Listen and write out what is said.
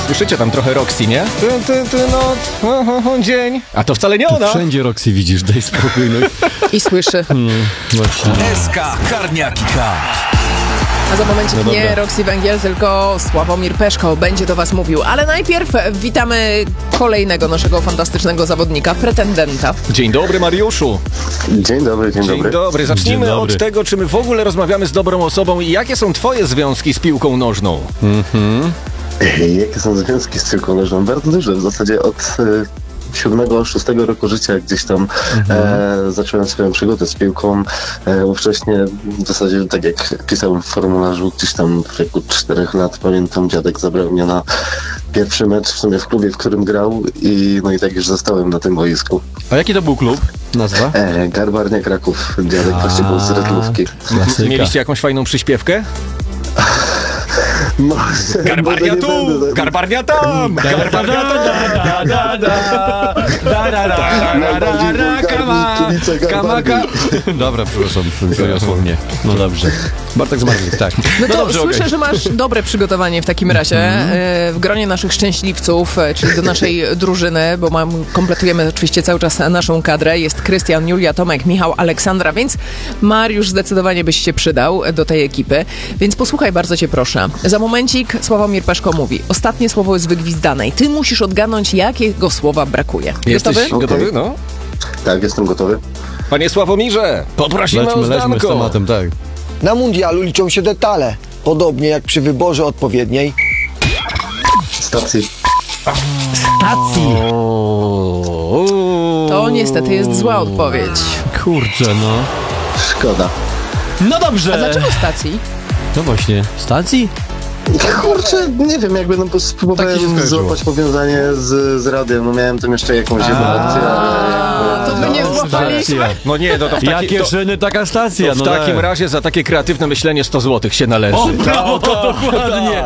Słyszycie tam trochę Roxy, nie? Noc, dzień. A to wcale nie ona. Wszędzie Roxy widzisz, daj spokój. No. I słyszy. Właśnie. SK Karniaki.K. A za momencik No nie dobra. Roxy Węgiel, tylko Sławomir Peszko będzie do was mówił. Ale najpierw witamy kolejnego naszego fantastycznego zawodnika, pretendenta. Dzień dobry, Mariuszu. Dzień dobry, dzień Dzień dobry. dobry. Zacznijmy Dzień dobry. od tego, czy my w ogóle rozmawiamy z dobrą osobą i jakie są twoje związki z piłką nożną? Jakie są związki z piłką nożną? Bardzo duże. W zasadzie od 7-6 roku życia gdzieś tam zacząłem swoją przygodę z piłką. Wcześniej w zasadzie tak jak pisałem w formularzu, gdzieś tam w wieku 4 lat, pamiętam, dziadek zabrał mnie na pierwszy mecz w sumie w klubie, w którym grał i tak już zostałem na tym boisku. A jaki to był klub? Nazwa? Garbarnia Kraków. Dziadek właśnie był z Redlówki. Klasyka. Mieliście jakąś fajną przyśpiewkę? No, Garbarnia może nie tu, będę, tak. garbarnia tam, garbarnia Najbardziej wulgarni kibice Garbarni. Dobra, przepraszam, wyniosło mnie. No dobrze. Bartek Zmarzlik, tak. No to dobrze, słyszę, okej. że masz dobre przygotowanie w takim razie w gronie naszych szczęśliwców, czyli do naszej drużyny, bo kompletujemy oczywiście cały czas naszą kadrę. Jest Krystian, Julia, Tomek, Michał, Aleksandra, więc Mariusz zdecydowanie byś się przydał do tej ekipy. Więc posłuchaj, bardzo cię proszę. Za momencik Sławomir Peszko mówi. Ostatnie słowo jest wygwizdane i ty musisz odgadnąć, jakiego słowa brakuje. Jesteś Gotowy? gotowy? No. Tak, jestem gotowy. Panie Sławomirze, poprosimy o Lećmy z zdanko. tematem, tak. Na mundialu liczą się detale, podobnie jak przy wyborze odpowiedniej. Stacji. To niestety jest zła odpowiedź. Kurczę, no. Szkoda. No dobrze. A dlaczego stacji? No właśnie, stacji? Kurczę, nie wiem, jakby Tak ci się spróbowałem skojarzyło. złapać powiązanie z radiem. No miałem tam jeszcze jakąś jedną opcję, ale To my nie złapaliśmy. No nie, no to w Jakie szyny, taka stacja. w no takim tak. razie za takie kreatywne myślenie 100 zł się należy. O, brawo, to dokładnie.